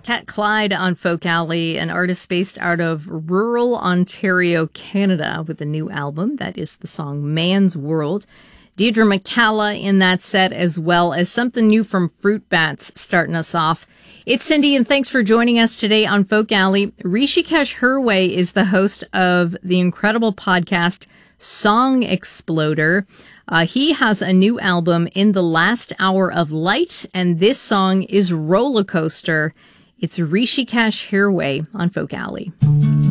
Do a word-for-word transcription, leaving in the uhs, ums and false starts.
Cat Clyde on Folk Alley, an artist based out of rural Ontario, Canada, with a new album. That is the song Man's World. Deirdre McCalla in that set, as well as something new from Fruit Bats starting us off. It's Cindy, and thanks for joining us today on Folk Alley. Rishikesh Hirway is the host of the incredible podcast Song Exploder. Uh, he has a new album, In the Last Hour of Light, and this song is Roller Coaster. It's Rishikesh Hirway on Folk Alley.